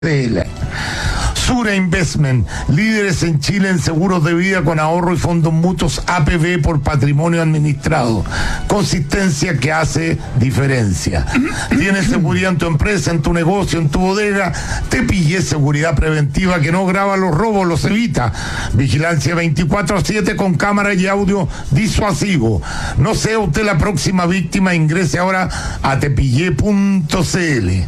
Sura Investment, líderes en Chile en seguros de vida con ahorro y fondos mutuos APB por patrimonio administrado. Consistencia que hace diferencia. Tienes seguridad en tu empresa, en tu negocio, en tu bodega. Te pillé seguridad preventiva que no graba los robos, los evita. Vigilancia 24/7 con cámara y audio disuasivo. No sea usted la próxima víctima, ingrese ahora a tepillé.cl.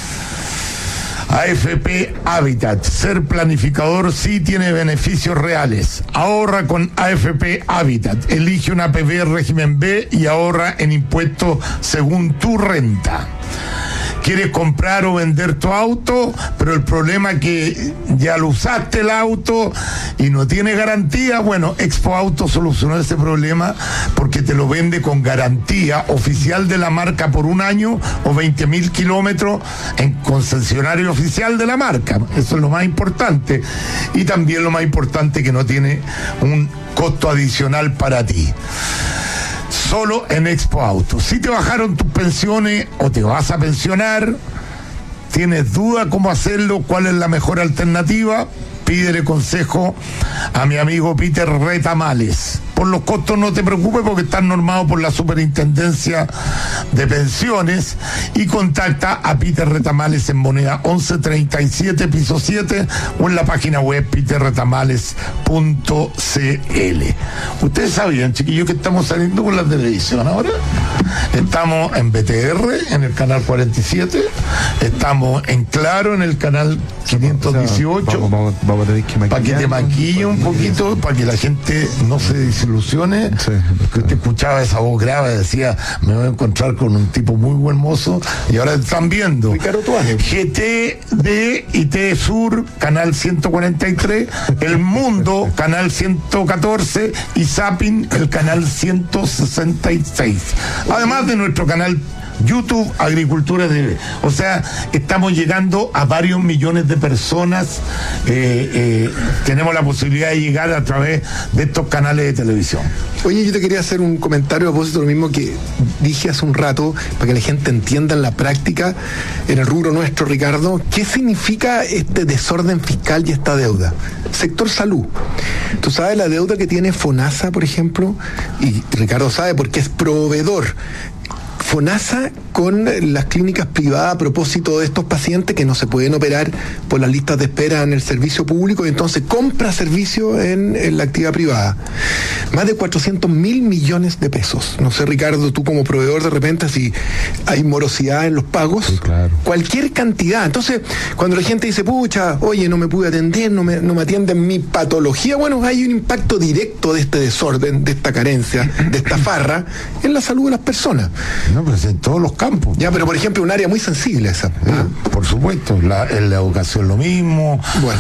AFP Habitat, ser planificador sí tiene beneficios reales. Ahorra con AFP Habitat, elige una APB régimen B y ahorra en impuestos según tu renta. ¿Quieres comprar o vender tu auto? Pero el problema es que ya lo usaste el auto y no tiene garantía. Bueno, Expo Auto solucionó ese problema porque te lo vende con garantía oficial de la marca por 1 año o 20.000 kilómetros en concesionario oficial de la marca. Eso es lo más importante. Y también lo más importante, que no tiene un costo adicional para ti. Solo en Expo Auto. Si te bajaron tus pensiones o te vas a pensionar, ¿tienes duda cómo hacerlo? ¿Cuál es la mejor alternativa? Pídele consejo a mi amigo Peter Retamales. Por los costos no te preocupes porque están normados por la Superintendencia de Pensiones, y contacta a Peter Retamales en Moneda 1137 piso 7 o en la página web peterretamales.cl. Ustedes sabían, chiquillos, que estamos saliendo por la televisión ahora. Estamos en BTR, en el canal 47, estamos en Claro, en el canal 518. Vamos a tener que maquillar. Para que te maquille un poquito, para que la gente no se desilusione. Sí. Que usted escuchaba esa voz grave, decía, me voy a encontrar con un tipo muy buen mozo, y ahora están viendo Ricardo Tuane. GTD y T Sur, canal 143, El Mundo, canal 114, y Zapping, el canal 166. Además de nuestro canal YouTube Agricultura TV. O sea, estamos llegando a varios millones de personas. Tenemos la posibilidad de llegar a través de estos canales de televisión. Oye, yo te quería hacer un comentario a propósito de lo mismo que dije hace un rato, para que la gente entienda en la práctica, en el rubro nuestro, Ricardo, ¿qué significa este desorden fiscal y esta deuda? Sector salud. Tú sabes la deuda que tiene FONASA, por ejemplo, y Ricardo sabe porque es proveedor. FONASA con las clínicas privadas a propósito de estos pacientes que no se pueden operar por las listas de espera en el servicio público, y entonces compra servicios en la actividad privada. Más de 400.000 millones de pesos. No sé, Ricardo, tú como proveedor, de repente, si hay morosidad en los pagos, Sí, claro. Cualquier cantidad. Entonces, cuando la gente dice, pucha, oye, no me pude atender, no me atienden mi patología, bueno, hay un impacto directo de este desorden, de esta carencia, de esta farra, en la salud de las personas. No, pues en todos los campos. Ya, pero por ejemplo, un área muy sensible esa. Por supuesto, en la educación lo mismo, Bueno.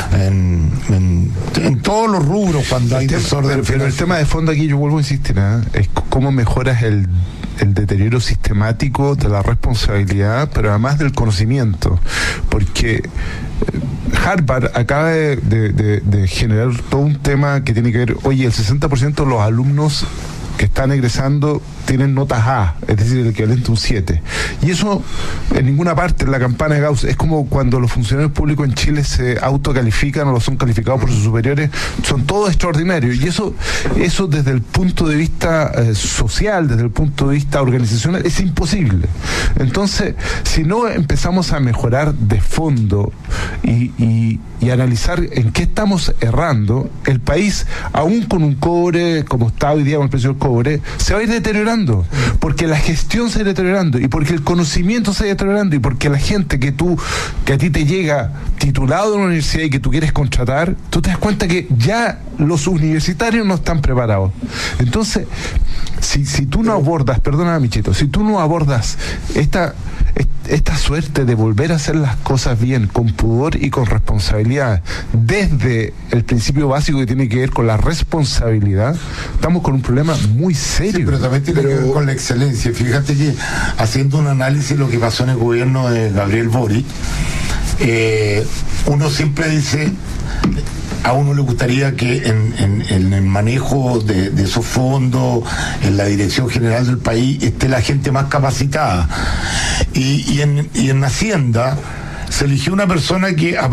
en todos los rubros cuando hay desorden. Pero el tema de fondo aquí, yo vuelvo a insistir, es cómo mejoras el deterioro sistemático de la responsabilidad, pero además del conocimiento, porque Harvard acaba de generar todo un tema que tiene que ver, oye, el 60% de los alumnos que están egresando tienen notas A, es decir, el equivalente a un 7. Y eso en ninguna parte en la campana de Gauss. Es como cuando los funcionarios públicos en Chile se autocalifican o lo son calificados por sus superiores, son todos extraordinarios. Y eso desde el punto de vista social, desde el punto de vista organizacional, es imposible. Entonces, si no empezamos a mejorar de fondo y analizar en qué estamos errando, el país, aún con un cobre como está hoy día con el precio del cobre, se va a ir deteriorando, porque la gestión se va a ir deteriorando, y porque el conocimiento se va a ir deteriorando, y porque la gente que a ti te llega titulado de una universidad y que tú quieres contratar, tú te das cuenta que ya los universitarios no están preparados. Entonces, si tú no abordas, perdona, Michito, si tú no abordas esta suerte de volver a hacer las cosas bien, con pudor y con responsabilidad, desde el principio básico que tiene que ver con la responsabilidad, estamos con un problema muy serio. Sí, pero también tiene que ver con la excelencia. Fíjate que, haciendo un análisis de lo que pasó en el gobierno de Gabriel Boric, uno siempre dice, a uno le gustaría que en el manejo de esos fondos, en la dirección general del país, esté la gente más capacitada. Y en Hacienda se eligió una persona que